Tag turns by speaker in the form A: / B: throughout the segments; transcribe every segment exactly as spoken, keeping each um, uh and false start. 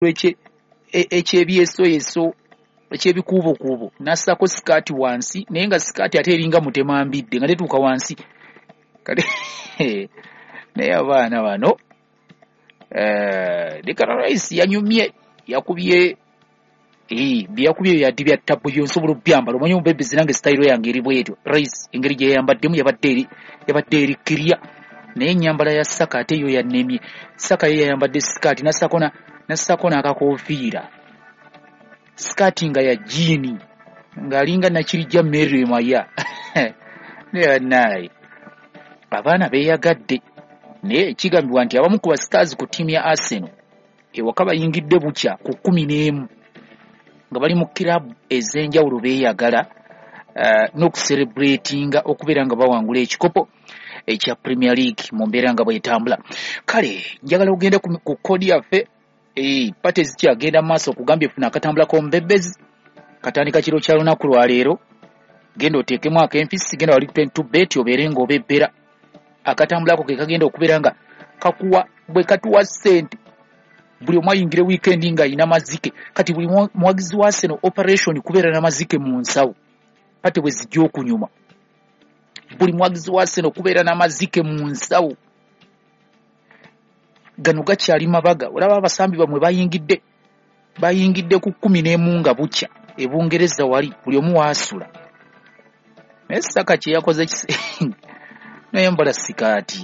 A: eche ekyebyeso yeso ekyebikuubo kuubo nassako sikaati wansi naye nga sikaati ate eringa mutemambidde nga tetuuka wansi kati naye abaana bano eh Declan Rice yanyumye yakubye eh byakubye yaddi bya tabu byonsobola byambalo omanyi ombebe zinange style yange eri bwetyo Rice engeri gye yambaddemu yabadde eri yabadde eri clear naye nyambala ya saka ate yo yanemye saka ye yambadde sikaati nassako na nassako n'akakofiira skati nga ya jini ngalinga nakirijja Mary Maya ne naye abaana beyagadde ne kigambibwa nti abamu ku ba stars ku timu ya Arsenal ewaka bayingidde bukya ku kumi n'emu nga bali mu club ezenjawulo beyagala uh, n'okucelebratinga okubeera nga bawangula ekikopo ekya Premier League mu mbeera nga bwetambula. Kale njagala ogende ku, ku kodi yaffe eh pate zikyagenda maaso okugambye funa akatambula ko mbebezi katandika kiro kya lunaku lwa leero genda oteekemu akempisi genda wali twenty-two bet obeere ng'obebbera akatambula ko ke kagenda okubeera nga kakuwa bwe katuwa ssente buli omu ayingire weekend nga ina mazike kati buli muwagizi wa Arsenal operation kubeera na mazike mu nsawo pate bwe zijja okunyuma buli muwagizi wa Arsenal kubeera na mazike mu nsawo gano gakyali mabaga olaba abasambi bamwe bayingidde bayingidde ku kumi n'emu nga bukya ebungereza wali buli omu waasula naye saka kye yakoze naye mbala sikaati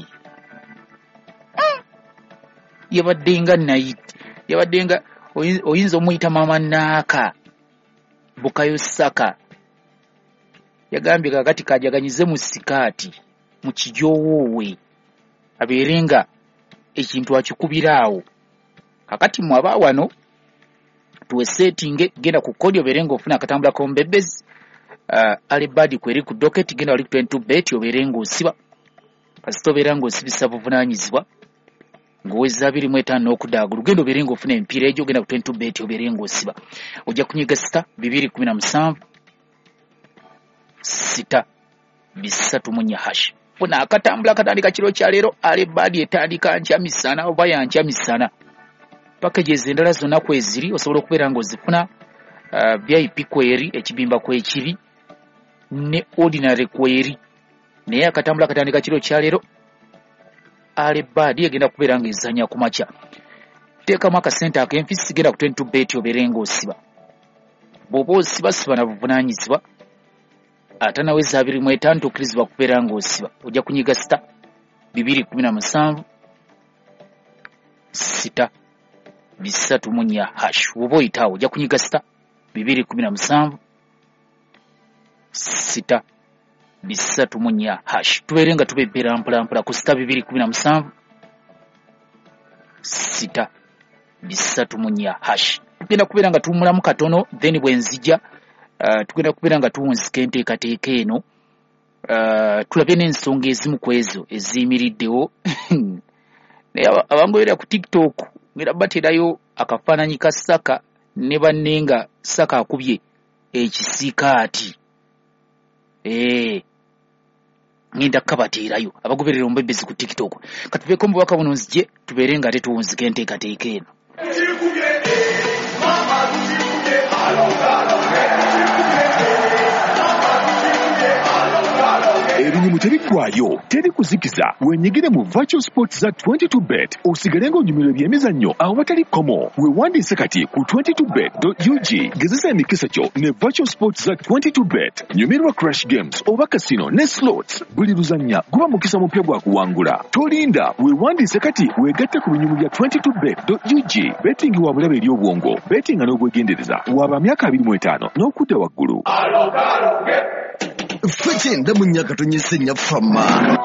A: yabadde nga nayiti yabadde nga oyinza omuyita mama naaka Bukayo Saka yagambye kakati kajaganyize mu sikaati mu kijoowowe abeerenga ekintu akikubiraawo kakati mu aba wano tuwe setting genda ku kodi obeerenga ofuna akatambula ko mbebezi uh, alibadi kweri ku docket genda wali twenty-two bet obeerenga osiba kasito obeerenga osibisa buvunanyizibwa ngoweza abiri mu etaano okudaagulu genda obeerenga ofuna empiira egyo genda ku twenty-two bet obeerenga osiba ojja kunyiga sita bibiri kumi na musanvu sita bisatu mu nnya hash funa akatambula katandika kiro kya leero alibadi etandika nkya misana oba ya nkya misana packages endala zonna kweziri osobola okubeera nga ozifuna uh, V I P kweri ekibimba kwekiri ne ordinary kweri naye akatambula katandika kiro kya leero alibadi egenda kubeera nga ezanya ku makya teekamu akasente ak'empisi genda ku twenty-two bet obeerenga osiba bw'oba osiba siba na buvunaanyizibwa ate naweza abiri mu etaano tukkirizibwa kubeera nga osiba ojja kunyiga sita bibiri kumi na musanvu sita bisatu mu nnya hash woba oyitaawo ojja kunyiga sita bibiri kumi na musanvu sita bisatu mu nnya hash tubeere nga tubebbera mpolampola ku sita bibiri kumi na musanvu sita bisatu mu nnya hash tugenda kubeera nga tuwumulamu katono then bwe nzija uh, tugenda kubeera nga tuwunzika enteekateeka eno uh, tulabe n'ensonga ezimu ku ezo eziyimiriddewo naye abangoberera ku TikTok ngera baterayo akafaananyi ka Saka ne bannenga Saka akubye ekisikaati eh ngenda kabateerayo abagoberera ombebezi ku TikTok katubeeko mubaka buno nzije tubeere nga tetuwunzika enteekateeka eno.
B: Ebinyumu tebiggwaayo teri kuzikiza wenyigire mu virtual sports za twenty-two bet osigale ng'onyumirwa ebyemizannyo awo batali komo weewandiise kati ku twenty-two bet dot U G gezesa emikisa kyo ne virtual sports za twenty-two bet nyumirwa crash games oba casino ne slots buli luzannya guba mukisa mupya gwa kuwangula tolinda weewandiise kati weegatte ku binyumu bya twenty-two bet dot U G betting wa bulabe eri obwongo betting n'obwegendereza waba myaka abiri mu etaano n'okudda waggulu
C: Fete ndamunya katonye senya fama